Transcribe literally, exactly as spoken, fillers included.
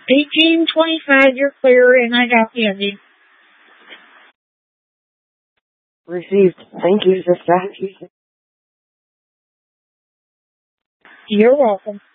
eighteen twenty-five, you're clear, and I got the ending. Received. Thank you, sister. You're welcome.